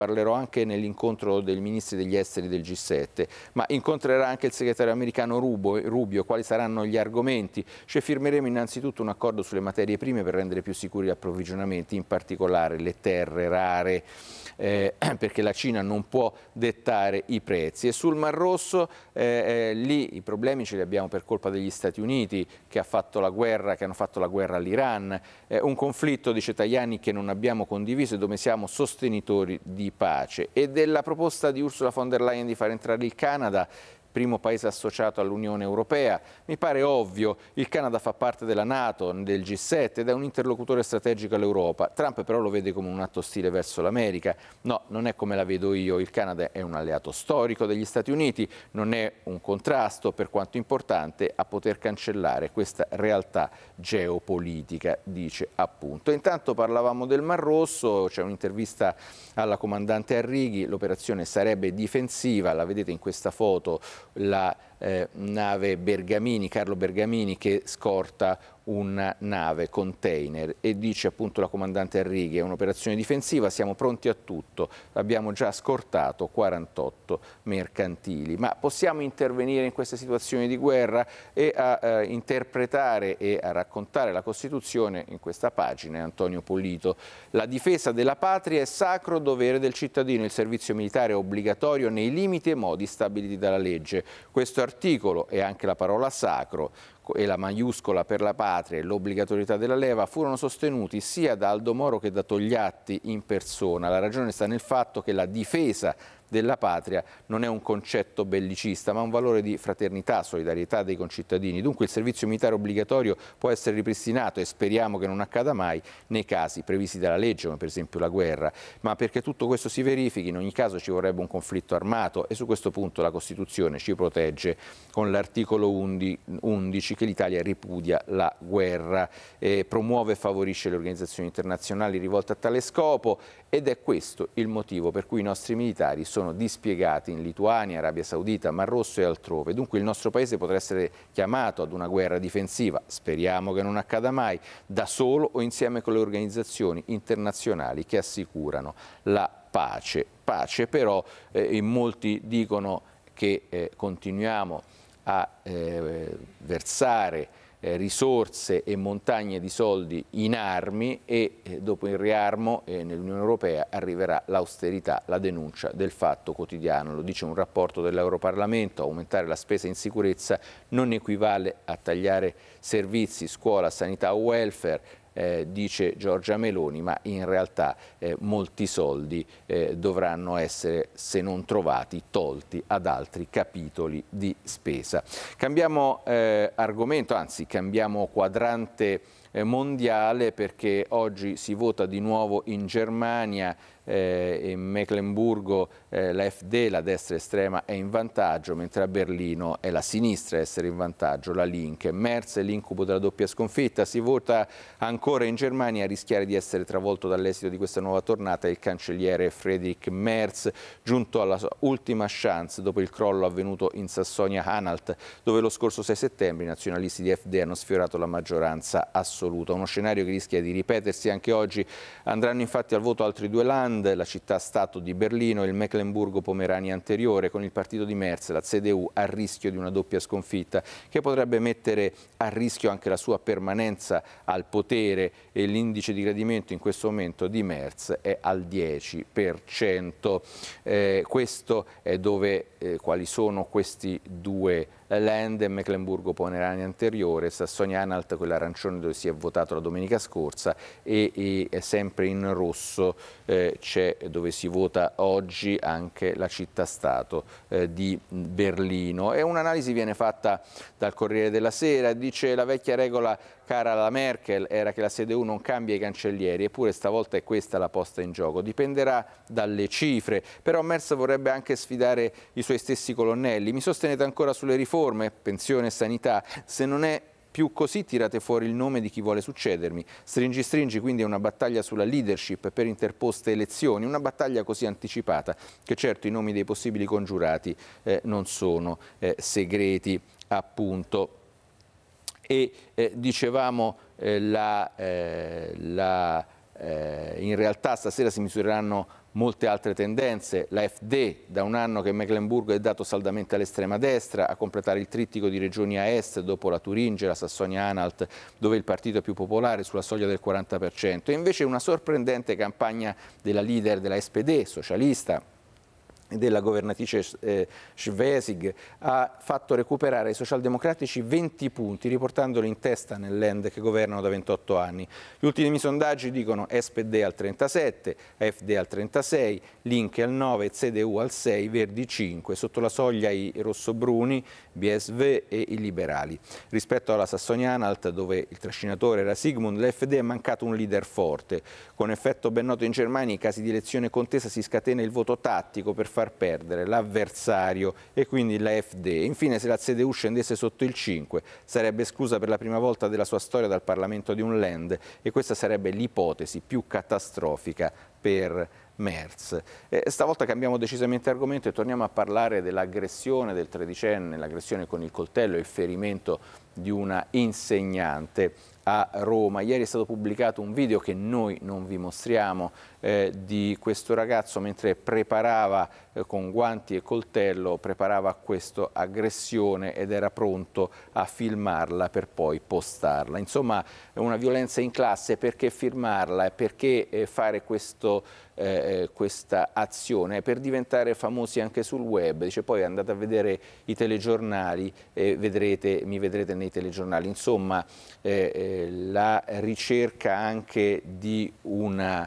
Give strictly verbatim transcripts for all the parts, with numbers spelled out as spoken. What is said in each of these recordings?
Parlerò anche nell'incontro dei ministri degli esteri del G sette, ma incontrerà anche il segretario americano Rubio. Quali saranno gli argomenti? Cioè, firmeremo innanzitutto un accordo sulle materie prime per rendere più sicuri gli approvvigionamenti, in particolare le terre rare, eh, perché la Cina non può dettare i prezzi. E sul Mar Rosso, eh, eh, lì i problemi ce li abbiamo per colpa degli Stati Uniti, che, ha fatto la guerra, che hanno fatto la guerra all'Iran. Eh, un conflitto, dice Tajani, che non abbiamo condiviso e dove siamo sostenitori di pace. E della proposta di Ursula von der Leyen di far entrare il Canada, primo paese associato all'Unione Europea, mi pare ovvio. Il Canada fa parte della NATO, del G sette ed è un interlocutore strategico all'Europa. Trump però lo vede come un atto ostile verso l'America. No, non è come la vedo io. Il Canada è un alleato storico degli Stati Uniti, non è un contrasto, per quanto importante, a poter cancellare questa realtà geopolitica, dice appunto. Intanto parlavamo del Mar Rosso, c'è un'intervista alla comandante Arrighi, l'operazione sarebbe difensiva, la vedete in questa foto, la eh, nave Bergamini, Carlo Bergamini, che scorta una nave container, e dice appunto la comandante Arrighi: è un'operazione difensiva, siamo pronti a tutto, abbiamo già scortato quarantotto mercantili. Ma possiamo intervenire in queste situazioni di guerra? E a eh, interpretare e a raccontare la Costituzione in questa pagina è Antonio Polito. La difesa della patria è sacro dovere del cittadino, il servizio militare è obbligatorio nei limiti e modi stabiliti dalla legge. Questo articolo e anche la parola sacro e la maiuscola per la patria e l'obbligatorietà della leva furono sostenuti sia da Aldo Moro che da Togliatti in persona. La ragione sta nel fatto che la difesa della patria non è un concetto bellicista, ma un valore di fraternità, solidarietà dei concittadini. Dunque il servizio militare obbligatorio può essere ripristinato, e speriamo che non accada mai, nei casi previsti dalla legge, come per esempio la guerra. Ma perché tutto questo si verifichi, in ogni caso ci vorrebbe un conflitto armato, e su questo punto la Costituzione ci protegge con l'articolo undici, che l'Italia ripudia la guerra, e promuove e favorisce le organizzazioni internazionali rivolte a tale scopo, ed è questo il motivo per cui i nostri militari sono dispiegati in Lituania, Arabia Saudita, Mar Rosso e altrove. Dunque il nostro paese potrà essere chiamato ad una guerra difensiva, speriamo che non accada mai, da solo o insieme con le organizzazioni internazionali che assicurano la pace. Pace però, eh, in molti dicono che eh, continuiamo a eh, versare Eh, risorse e montagne di soldi in armi, e eh, dopo il riarmo eh, nell'Unione Europea arriverà l'austerità, la denuncia del Fatto Quotidiano. Lo dice un rapporto dell'Europarlamento: aumentare la spesa in sicurezza non equivale a tagliare servizi, scuola, sanità o welfare. Eh, dice Giorgia Meloni, ma in realtà eh, molti soldi eh, dovranno essere, se non trovati, tolti ad altri capitoli di spesa. Cambiamo eh, argomento, anzi cambiamo quadrante eh, mondiale, perché oggi si vota di nuovo in Germania. Eh, in Meclemburgo eh, la F D, la destra estrema, è in vantaggio, mentre a Berlino è la sinistra a essere in vantaggio, la Linke. Merz è l'incubo della doppia sconfitta. Si vota ancora in Germania. A rischiare di essere travolto dall'esito di questa nuova tornata è il cancelliere Friedrich Merz, giunto alla sua ultima chance dopo il crollo avvenuto in Sassonia-Anhalt, dove lo scorso sei settembre i nazionalisti di F D hanno sfiorato la maggioranza assoluta. Uno scenario che rischia di ripetersi anche oggi. Andranno infatti al voto altri due land, la città-stato di Berlino e il Mecklenburgo-Pomerania anteriore, con il partito di Merz, la C D U, a rischio di una doppia sconfitta che potrebbe mettere a rischio anche la sua permanenza al potere, e l'indice di gradimento in questo momento di Merz è al dieci per cento. Eh, questo è dove, eh, quali sono questi due land: Mecklenburgo-Pomerania anteriore, Sassonia-Anhalt, quella arancione dove si è votato la domenica scorsa, e, e sempre in rosso eh, c'è, dove si vota oggi, anche la città-stato eh, di Berlino. E un'analisi viene fatta dal Corriere della Sera. Dice: la vecchia regola cara alla Merkel era che la C D U non cambia i cancellieri, eppure stavolta è questa la posta in gioco. Dipenderà dalle cifre, però Merz vorrebbe anche sfidare i suoi stessi colonnelli. Mi sostenete ancora sulle riforme, pensione e sanità? Se non è più così, tirate fuori il nome di chi vuole succedermi. Stringi stringi quindi è una battaglia sulla leadership per interposte elezioni, una battaglia così anticipata che certo i nomi dei possibili congiurati eh, non sono eh, segreti, appunto. E eh, dicevamo, eh, la, eh, la, eh, in realtà stasera si misureranno Molte altre tendenze, la F D, da un anno che Meclemburgo è dato saldamente all'estrema destra, a completare il trittico di regioni a est dopo la Turingia e la Sassonia-Anhalt, dove il partito è più popolare, sulla soglia del quaranta per cento. E invece una sorprendente campagna della leader della S P D, socialista, della governatrice eh, Schwesig, ha fatto recuperare ai socialdemocratici venti punti, riportandoli in testa nel Land che governano da ventotto anni. Gli ultimi sondaggi dicono S P D al trentasette, F D al trentasei, Link al nove, C D U al sei, Verdi cinque, sotto la soglia i rossobruni, B S V e i liberali. Rispetto alla Sassonia-Anhalt, dove il trascinatore era Sigmund, l'F D è mancato un leader forte. Con effetto ben noto in Germania, in casi di elezione contesa si scatena il voto tattico per far perdere l'avversario e quindi la F D. Infine, se la C D U scendesse sotto il cinque, sarebbe esclusa per la prima volta della sua storia dal Parlamento di un Land, e questa sarebbe l'ipotesi più catastrofica per Merz. Eh, stavolta cambiamo decisamente argomento e torniamo a parlare dell'aggressione del tredicenne, l'aggressione con il coltello e il ferimento di una insegnante a Roma. Ieri è stato pubblicato un video che noi non vi mostriamo eh, di questo ragazzo mentre preparava eh, con guanti e coltello, preparava questa aggressione ed era pronto a filmarla per poi postarla. Insomma, è una violenza in classe. Perché filmarla e perché eh, fare questo Eh, questa azione? Per diventare famosi anche sul web. Dice, poi andate a vedere i telegiornali e vedrete, mi vedrete nei telegiornali. Insomma, eh, eh, la ricerca anche di una,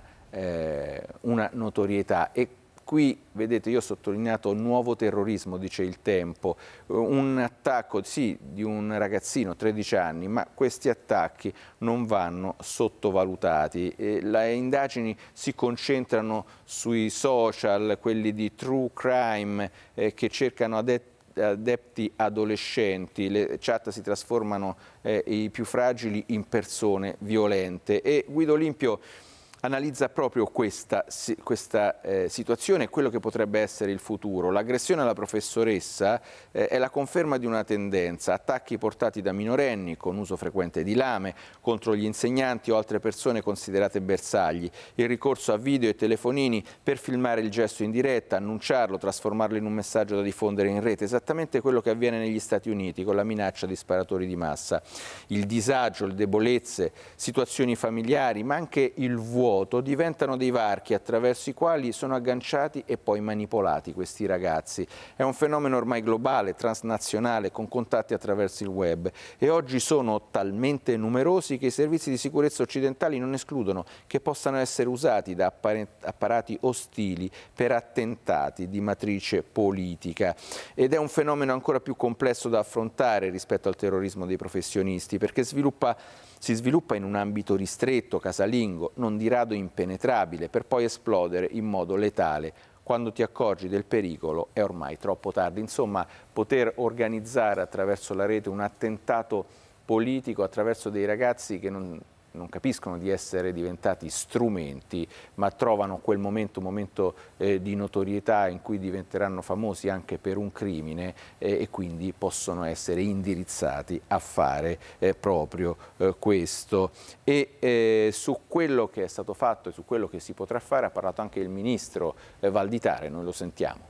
eh, una notorietà. E qui, vedete, io ho sottolineato nuovo terrorismo, dice Il Tempo, un attacco, sì, di un ragazzino, tredici anni, ma questi attacchi non vanno sottovalutati. E le indagini si concentrano sui social, quelli di true crime, eh, che cercano adepti adepti adolescenti. Le chat si trasformano eh, i più fragili in persone violente, e Guido Olimpio analizza proprio questa, questa eh, situazione e quello che potrebbe essere il futuro. L'aggressione alla professoressa eh, è la conferma di una tendenza: attacchi portati da minorenni con uso frequente di lame contro gli insegnanti o altre persone considerate bersagli, il ricorso a video e telefonini per filmare il gesto in diretta, annunciarlo, trasformarlo in un messaggio da diffondere in rete, esattamente quello che avviene negli Stati Uniti con la minaccia di sparatori di massa. Il disagio, le debolezze, situazioni familiari, ma anche il vuoto diventano dei varchi attraverso i quali sono agganciati e poi manipolati questi ragazzi. È un fenomeno ormai globale, transnazionale, con contatti attraverso il web, e oggi sono talmente numerosi che i servizi di sicurezza occidentali non escludono che possano essere usati da apparati ostili per attentati di matrice politica. Ed è un fenomeno ancora più complesso da affrontare rispetto al terrorismo dei professionisti, perché sviluppa si sviluppa in un ambito ristretto, casalingo, non di rado impenetrabile, per poi esplodere in modo letale. Quando ti accorgi del pericolo è ormai troppo tardi. Insomma, poter organizzare attraverso la rete un attentato politico attraverso dei ragazzi che non, non capiscono di essere diventati strumenti, ma trovano quel momento, un momento eh, di notorietà in cui diventeranno famosi anche per un crimine eh, e quindi possono essere indirizzati a fare eh, proprio eh, questo. E eh, su quello che è stato fatto e su quello che si potrà fare ha parlato anche il ministro eh, Valditare, noi lo sentiamo.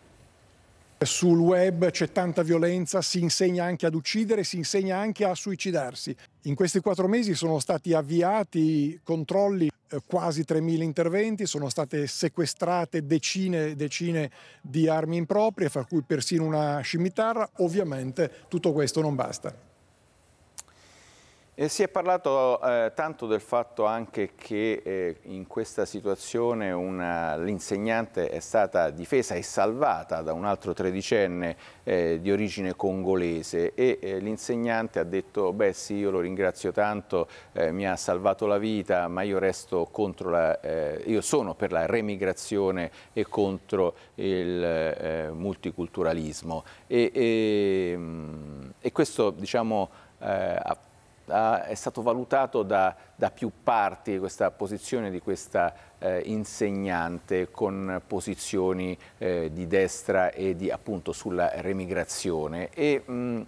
Sul web c'è tanta violenza, si insegna anche ad uccidere, si insegna anche a suicidarsi. In questi quattro mesi sono stati avviati controlli, eh, quasi tremila interventi, sono state sequestrate decine e decine di armi improprie, fra cui persino una scimitarra. Ovviamente tutto questo non basta. E si è parlato eh, tanto del fatto anche che eh, in questa situazione l'insegnante è stata difesa e salvata da un altro tredicenne eh, di origine congolese, e eh, l'insegnante ha detto: beh sì, io lo ringrazio tanto, eh, mi ha salvato la vita, ma io resto contro la, eh, io sono per la remigrazione e contro il eh, multiculturalismo. E, e, e questo, diciamo, eh, è stato valutato da, da più parti, questa posizione di questa eh, insegnante, con posizioni eh, di destra e di, appunto, sulla remigrazione. E, mh,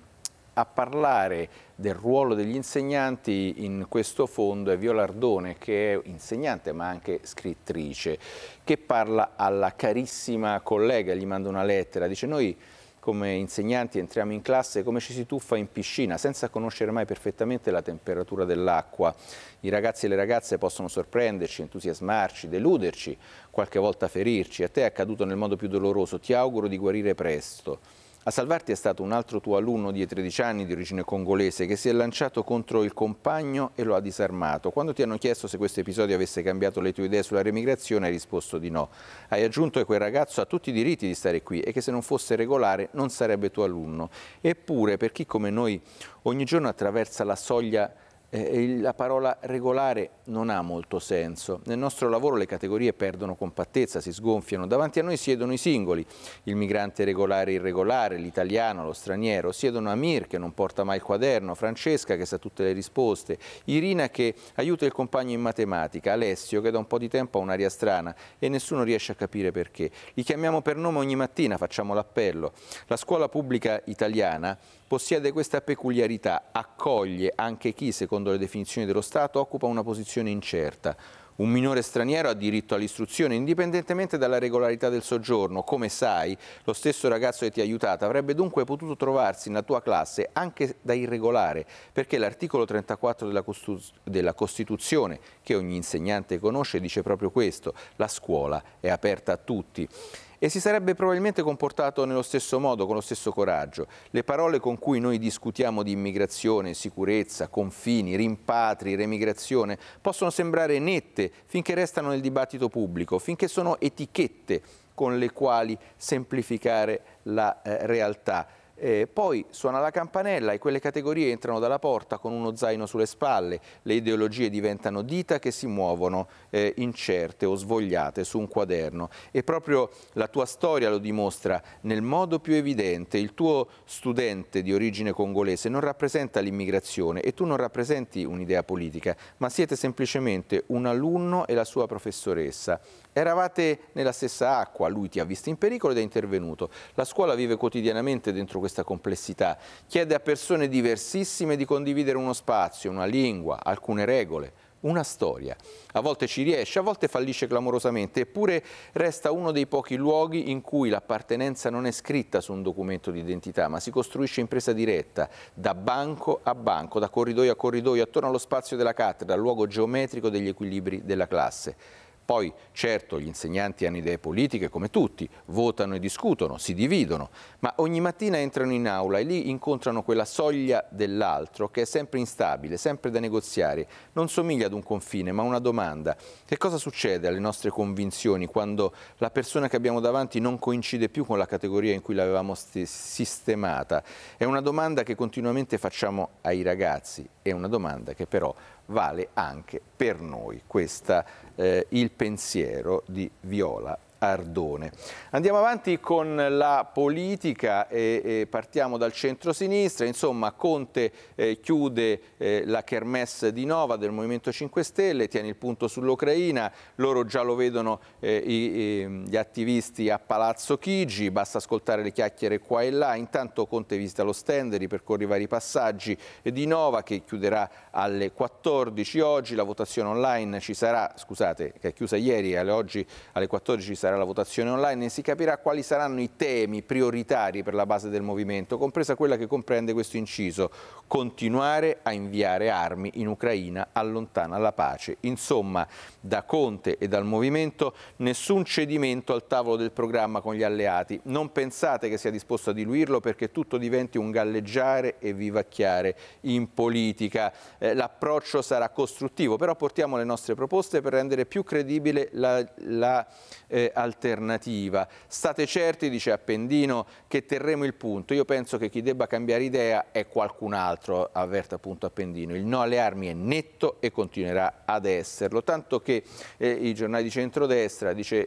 A parlare del ruolo degli insegnanti in questo fondo è Viola Ardone, che è insegnante ma anche scrittrice, che parla alla carissima collega, gli manda una lettera, dice: noi come insegnanti entriamo in classe come ci si tuffa in piscina, senza conoscere mai perfettamente la temperatura dell'acqua. I ragazzi e le ragazze possono sorprenderci, entusiasmarci, deluderci, qualche volta ferirci. A te è accaduto nel modo più doloroso, ti auguro di guarire presto. A salvarti è stato un altro tuo alunno di tredici anni di origine congolese che si è lanciato contro il compagno e lo ha disarmato. Quando ti hanno chiesto se questo episodio avesse cambiato le tue idee sulla remigrazione hai risposto di no. Hai aggiunto che quel ragazzo ha tutti i diritti di stare qui e che se non fosse regolare non sarebbe tuo alunno. Eppure per chi come noi ogni giorno attraversa la soglia, Eh, la parola regolare non ha molto senso. Nel nostro lavoro le categorie perdono compattezza, si sgonfiano. Davanti a noi siedono i singoli, il migrante regolare e irregolare, l'italiano, lo straniero. Siedono Amir che non porta mai il quaderno, Francesca che sa tutte le risposte, Irina che aiuta il compagno in matematica, Alessio che da un po' di tempo ha un'aria strana e nessuno riesce a capire perché. Li chiamiamo per nome ogni mattina, facciamo l'appello. La scuola pubblica italiana possiede questa peculiarità, accoglie anche chi, secondo le definizioni dello Stato, occupa una posizione incerta. Un minore straniero ha diritto all'istruzione indipendentemente dalla regolarità del soggiorno. Come sai, lo stesso ragazzo che ti ha aiutato avrebbe dunque potuto trovarsi nella tua classe anche da irregolare, perché l'articolo trentaquattro della, della Costituzione, che ogni insegnante conosce, dice proprio questo: la scuola è aperta a tutti. E si sarebbe probabilmente comportato nello stesso modo, con lo stesso coraggio. Le parole con cui noi discutiamo di immigrazione, sicurezza, confini, rimpatri, remigrazione possono sembrare nette finché restano nel dibattito pubblico, finché sono etichette con le quali semplificare la eh, realtà. Eh, poi suona la campanella e quelle categorie entrano dalla porta con uno zaino sulle spalle, le ideologie diventano dita che si muovono eh, incerte o svogliate su un quaderno e proprio la tua storia lo dimostra nel modo più evidente. Il tuo studente di origine congolese non rappresenta l'immigrazione e tu non rappresenti un'idea politica, ma siete semplicemente un alunno e la sua professoressa. Eravate nella stessa acqua, lui ti ha visto in pericolo ed è intervenuto. La scuola vive quotidianamente dentro questa complessità, chiede a persone diversissime di condividere uno spazio, una lingua, alcune regole, una storia. A volte ci riesce, a volte fallisce clamorosamente, eppure resta uno dei pochi luoghi in cui l'appartenenza non è scritta su un documento di identità, ma si costruisce in presa diretta, da banco a banco, da corridoio a corridoio, attorno allo spazio della cattedra, al luogo geometrico degli equilibri della classe. Poi, certo, gli insegnanti hanno idee politiche come tutti, votano e discutono, si dividono, ma ogni mattina entrano in aula e lì incontrano quella soglia dell'altro che è sempre instabile, sempre da negoziare. Non somiglia ad un confine, ma una domanda. Che cosa succede alle nostre convinzioni quando la persona che abbiamo davanti non coincide più con la categoria in cui l'avevamo sistemata? È una domanda che continuamente facciamo ai ragazzi, è una domanda che però vale anche per noi. Questa eh, il pensiero di Viola Ardone. Andiamo avanti con la politica e, e partiamo dal centro-sinistra. Insomma, Conte eh, chiude eh, la kermesse di Nova del Movimento cinque Stelle, tiene il punto sull'Ucraina, loro già lo vedono eh, i, i, gli attivisti a Palazzo Chigi, basta ascoltare le chiacchiere qua e là. Intanto Conte visita lo stand, ripercorre i vari passaggi di Nova che chiuderà alle quattordici oggi, la votazione online ci sarà, scusate, che è chiusa ieri, alle oggi alle quattordici ci sarà la votazione online e si capirà quali saranno i temi prioritari per la base del movimento, compresa quella che comprende questo inciso: continuare a inviare armi in Ucraina allontana la pace. Insomma, da Conte e dal movimento nessun cedimento al tavolo del programma con gli alleati. Non pensate che sia disposto a diluirlo perché tutto diventi un galleggiare e vivacchiare in politica. Eh, l'approccio sarà costruttivo, però portiamo le nostre proposte per rendere più credibile la, la eh, alternativa. State certi, dice Appendino, che terremo il punto. Io penso che chi debba cambiare idea è qualcun altro, avverte appunto Appendino. Il no alle armi è netto e continuerà ad esserlo, tanto che eh, i giornali di centrodestra dice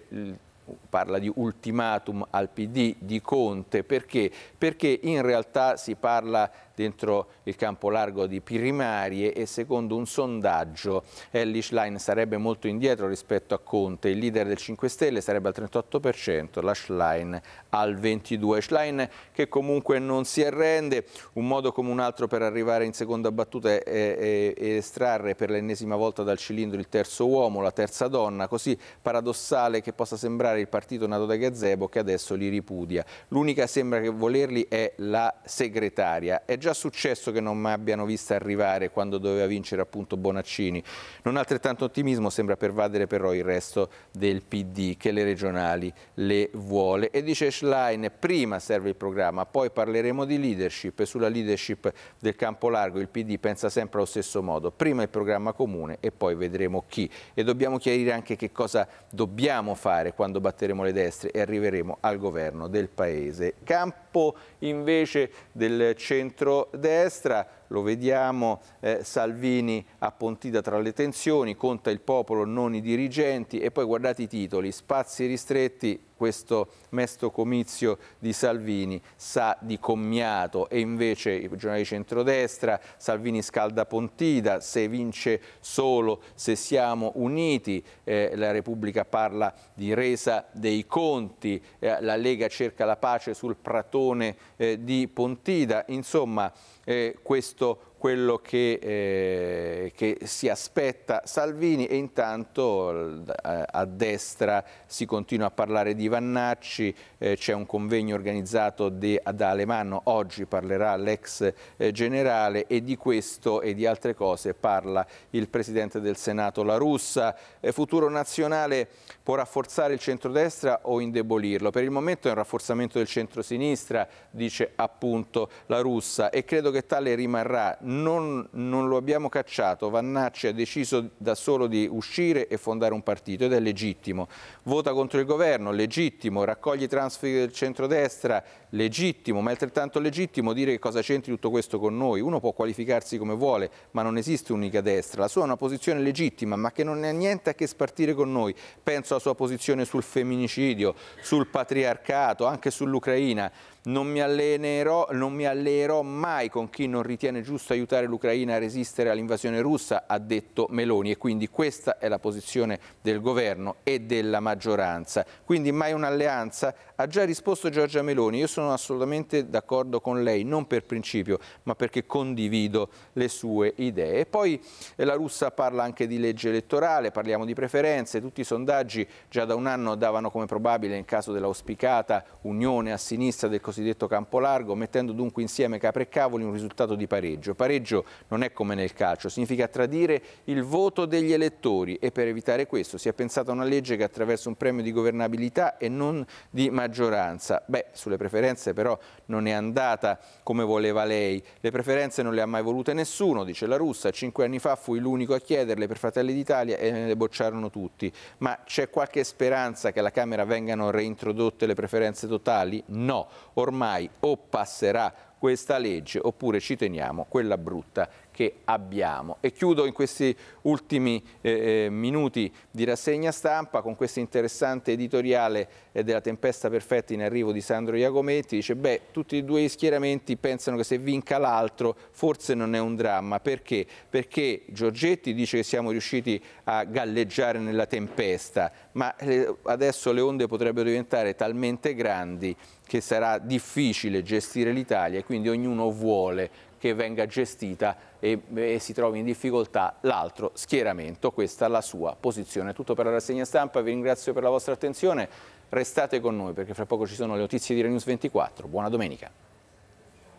parla di ultimatum al P D di Conte. Perché? Perché in realtà si parla dentro il campo largo di primarie e secondo un sondaggio Elly Schlein sarebbe molto indietro rispetto a Conte, il leader del cinque Stelle sarebbe al trentotto per cento, la Schlein al ventidue per cento. Schlein che comunque non si arrende, un modo come un altro per arrivare in seconda battuta è, è, è estrarre per l'ennesima volta dal cilindro il terzo uomo, la terza donna, così paradossale che possa sembrare il partito nato da gazebo che adesso li ripudia. L'unica sembra che volerli è la segretaria. È già successo che non mi abbiano vista arrivare quando doveva vincere appunto Bonaccini. Non altrettanto ottimismo sembra pervadere però il resto del P D che le regionali le vuole. E dice Schlein, prima serve il programma, poi parleremo di leadership e sulla leadership del campo largo il P D pensa sempre allo stesso modo. Prima il programma comune e poi vedremo chi. E dobbiamo chiarire anche che cosa dobbiamo fare quando batteremo le destre e arriveremo al governo del Paese. Campo invece del centrodestra, lo vediamo, eh, Salvini a Pontida tra le tensioni, conta il popolo, non i dirigenti, e poi guardate i titoli, spazi ristretti, questo mesto comizio di Salvini sa di commiato, e invece i giornali di centrodestra, Salvini scalda Pontida, se vince solo se siamo uniti, eh, la Repubblica parla di resa dei conti, eh, la Lega cerca la pace sul pratone eh, di Pontida, insomma eh, questo quello che, eh, che si aspetta Salvini. E intanto eh, a destra si continua a parlare di Vannacci, eh, c'è un convegno organizzato de, da Alemanno, oggi parlerà l'ex eh, generale, e di questo e di altre cose parla il Presidente del Senato La Russa. Eh, Futuro Nazionale può rafforzare il centrodestra o indebolirlo? Per il momento è un rafforzamento del centrosinistra, dice appunto La Russa, e credo che tale rimarrà. Non, non lo abbiamo cacciato, Vannacci ha deciso da solo di uscire e fondare un partito ed è legittimo. Vota contro il governo, legittimo. Raccoglie i transfer del centrodestra, legittimo, ma è altrettanto legittimo dire che cosa c'entri tutto questo con noi. Uno può qualificarsi come vuole, ma non esiste unica destra. La sua è una posizione legittima, ma che non ha niente a che spartire con noi. Penso alla sua posizione sul femminicidio, sul patriarcato, anche sull'Ucraina. Non mi allenerò, non mi alleerò mai con chi non ritiene giusto aiutare l'Ucraina a resistere all'invasione russa, ha detto Meloni, e quindi questa è la posizione del governo e della maggioranza. Quindi mai un'alleanza? Ha già risposto Giorgia Meloni, io sono assolutamente d'accordo con lei, non per principio, ma perché condivido le sue idee. E poi eh, La Russa parla anche di legge elettorale, parliamo di preferenze, tutti i sondaggi già da un anno davano come probabile, in caso dell'auspicata unione a sinistra del cosiddetto campo largo, mettendo dunque insieme capre e cavoli un risultato di pareggio. Pareggio non è come nel calcio, significa tradire il voto degli elettori, e per evitare questo si è pensata a una legge che attraverso un premio di governabilità e non di maggioranza. Beh, sulle preferenze però non è andata come voleva lei. Le preferenze non le ha mai volute nessuno, dice La Russa. Cinque anni fa fui l'unico a chiederle per Fratelli d'Italia e me le bocciarono tutti. Ma c'è qualche speranza che alla Camera vengano reintrodotte le preferenze totali? No. Ormai o passerà questa legge oppure ci teniamo quella brutta che abbiamo. E chiudo in questi ultimi eh, minuti di rassegna stampa con questo interessante editoriale eh, della Tempesta Perfetta in arrivo di Sandro Iacometti. Dice, beh, tutti e due gli schieramenti pensano che se vinca l'altro forse non è un dramma. Perché? Perché Giorgetti dice che siamo riusciti a galleggiare nella tempesta, ma eh, adesso le onde potrebbero diventare talmente grandi che sarà difficile gestire l'Italia, e quindi ognuno vuole che venga gestita e, e si trovi in difficoltà l'altro schieramento. Questa è la sua posizione. Tutto per la rassegna stampa, vi ringrazio per la vostra attenzione, restate con noi perché fra poco ci sono le notizie di Rai News ventiquattro. Buona domenica.